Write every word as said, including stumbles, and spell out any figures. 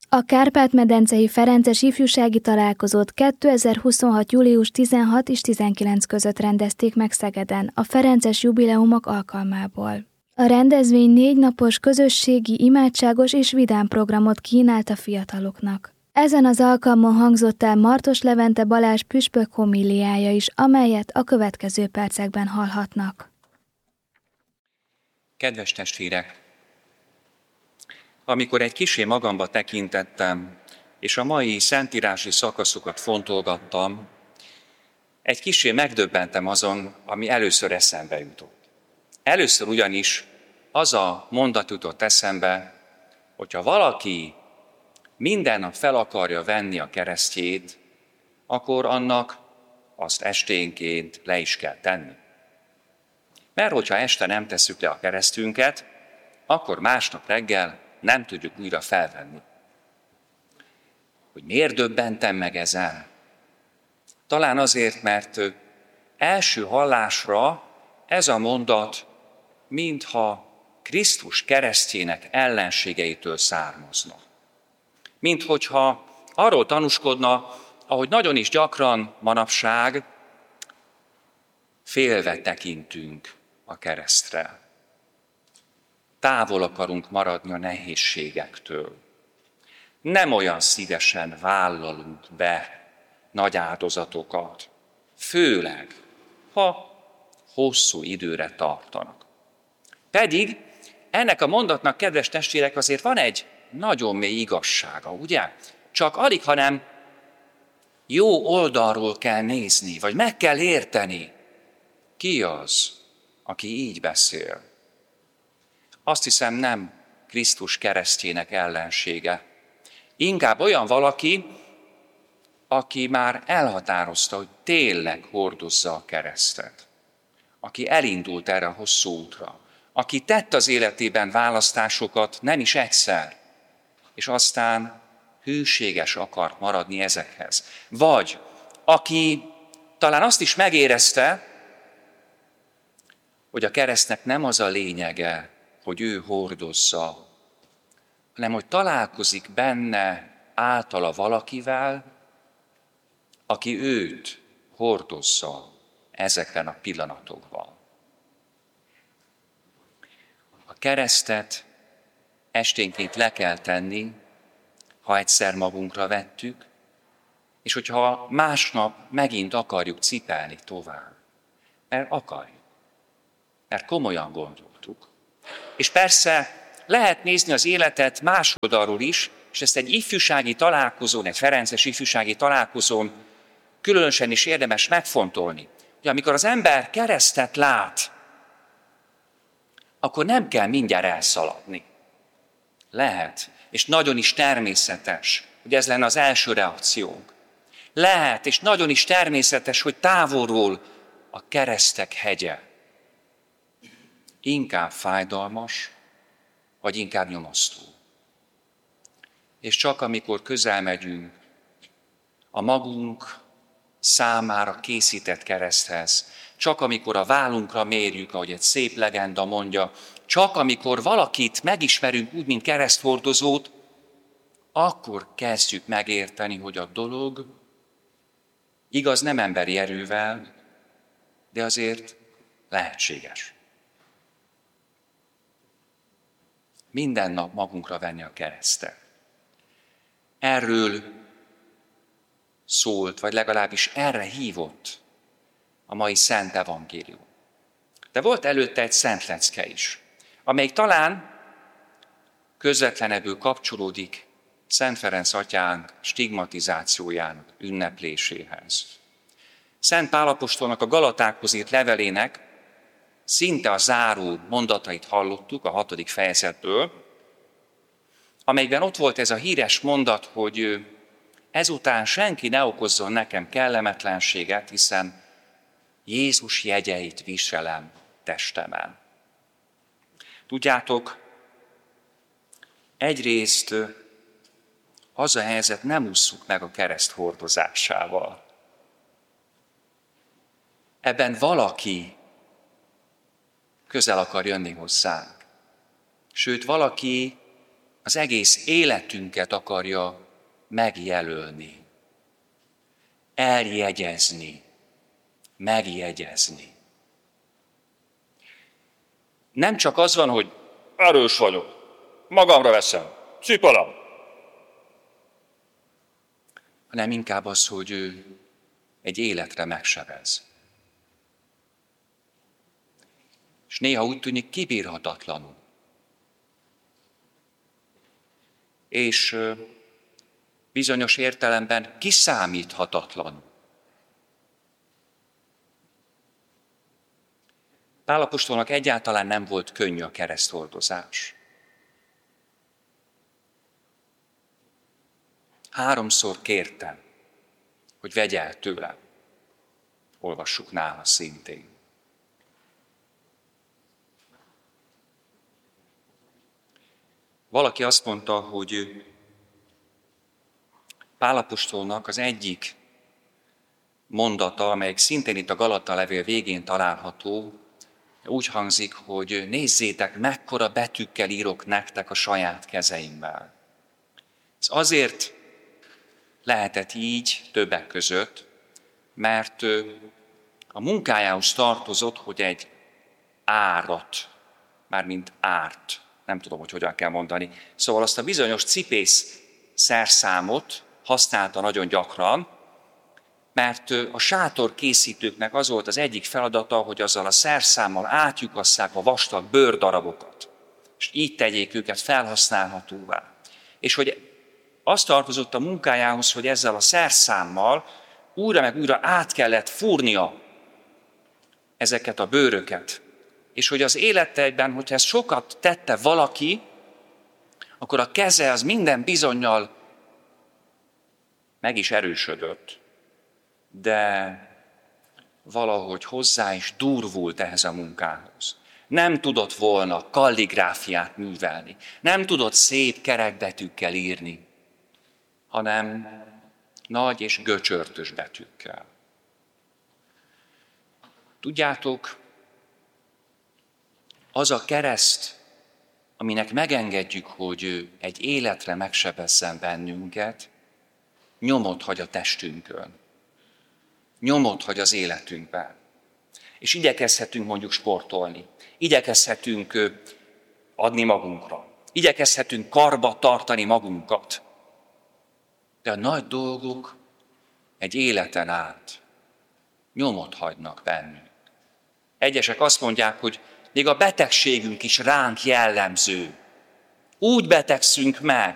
A Kárpát-medencei Ferences ifjúsági találkozót kétezer-huszonhat. július tizenhat és tizenkilenc között rendezték meg Szegeden a Ferences jubileumok alkalmából. A rendezvény négy napos közösségi, imádságos és vidám programot kínált a fiataloknak. Ezen az alkalmon hangzott el Martos Levente Balázs püspök homíliája is, amelyet a következő percekben hallhatnak. Kedves testvérek! Amikor egy kissé magamba tekintettem, és a mai szentírási szakaszokat fontolgattam, egy kissé megdöbbentem azon, ami először eszembe jutott. Először ugyanis az a mondat jutott eszembe, hogyha valaki minden nap fel akarja venni a keresztjét, akkor annak azt esténként le is kell tenni. Mert hogyha este nem tesszük le a keresztünket, akkor másnap reggel nem tudjuk újra felvenni. Hogy miért döbbentem meg ezen? Talán azért, mert első hallásra ez a mondat mintha Krisztus keresztjének ellenségeitől származna. Minthogyha arról tanúskodna, ahogy nagyon is gyakran manapság félve tekintünk a keresztre. Távol akarunk maradni a nehézségektől. Nem olyan szívesen vállalunk be nagy áldozatokat, főleg, ha hosszú időre tartanak. Pedig ennek a mondatnak, kedves testvérek, azért van egy nagyon mély igazsága, ugye? Csak alig, hanem jó oldalról kell nézni, vagy meg kell érteni, ki az, aki így beszél. Azt hiszem, nem Krisztus keresztjének ellensége. Inkább olyan valaki, aki már elhatározta, hogy tényleg hordozza a keresztet. Aki elindult erre a hosszú útra. Aki tett az életében választásokat nem is egyszer, és aztán hűséges akart maradni ezekhez. Vagy aki talán azt is megérezte, hogy a keresztnek nem az a lényege, hogy ő hordozza, hanem hogy találkozik benne általa valakivel, aki őt hordozza ezekben a pillanatokban. A keresztet esténként le kell tenni, ha egyszer magunkra vettük, és hogyha másnap megint akarjuk cipelni tovább. Mert akarjuk. Mert komolyan gondoltuk. És persze lehet nézni az életet más oldalról is, és ezt egy ifjúsági találkozón, egy ferences ifjúsági találkozón különösen is érdemes megfontolni, hogy amikor az ember keresztet lát, akkor nem kell mindjárt elszaladni. Lehet, és nagyon is természetes, hogy ez lenne az első reakciónk. Lehet, és nagyon is természetes, hogy távolról a keresztek hegye. Inkább fájdalmas, vagy inkább nyomasztó. És csak amikor közel megyünk a magunk számára készített kereszthez, csak amikor a vállunkra mérjük, ahogy egy szép legenda mondja, csak amikor valakit megismerünk úgy, mint kereszthordozót, akkor kezdjük megérteni, hogy a dolog igaz nem emberi erővel, de azért lehetséges. Minden nap magunkra venni a keresztet. Erről szólt, vagy legalábbis erre hívott a mai Szent Evangélium. De volt előtte egy szent lecke is, amelyik talán közvetlenebbül kapcsolódik Szent Ferenc atyánk stigmatizációjának ünnepléséhez. Szent Pál apostolnak a Galatákhoz írt levelének szinte a záró mondatait hallottuk a hatodik fejezetből, amelyben ott volt ez a híres mondat, hogy ezután senki ne okozzon nekem kellemetlenséget, hiszen Jézus jegyeit viselem testemen. Tudjátok, egyrészt az a helyzet, nem ússzuk meg a kereszt hordozásával. Ebben valaki közel akar jönni hozzánk. Sőt, valaki az egész életünket akarja megjelölni, eljegyezni, megjegyezni. Nem csak az van, hogy erős vagyok, magamra veszem, cipelem, hanem inkább az, hogy ő egy életre megsebez. És néha úgy tűnik kibírhatatlanul. És bizonyos értelemben kiszámíthatatlanul. Pál apostolnak egyáltalán nem volt könnyű a kereszthordozás. Háromszor kértem, hogy vegye el tőlem. Olvassuk nála szintén. Valaki azt mondta, hogy Pál apostolnak az egyik mondata, amelyik szintén itt a Galata levél végén található, úgy hangzik, hogy nézzétek, mekkora betűkkel írok nektek a saját kezeimmel. Ez azért lehetett így többek között, mert a munkájához tartozott, hogy egy árat, mármint árt, nem tudom, hogy hogyan kell mondani, szóval azt a bizonyos cipész szerszámot használta nagyon gyakran, mert a sátor készítőknek az volt az egyik feladata, hogy azzal a szerszámmal átlyukasszák a vastag bőrdarabokat, és így tegyék őket felhasználhatóvá. És hogy az tartozott a munkájához, hogy ezzel a szerszámmal újra meg újra át kellett fúrnia ezeket a bőröket. És hogy az életeiben, hogyha ezt sokat tette valaki, akkor a keze az minden bizonnyal meg is erősödött, de valahogy hozzá is durvult ehhez a munkához. Nem tudott volna kalligráfiát művelni, nem tudott szép kerekbetűkkel írni, hanem nagy és göcsörtös betűkkel. Tudjátok, az a kereszt, aminek megengedjük, hogy egy életre megsebezzen bennünket, nyomot hagy a testünkön. Nyomot hagy az életünkben. És igyekezhetünk mondjuk sportolni. Igyekezhetünk adni magunkra. Igyekezhetünk karba tartani magunkat. De a nagy dolgok egy életen át nyomot hagynak bennünk. Egyesek azt mondják, hogy még a betegségünk is ránk jellemző. Úgy betegszünk meg,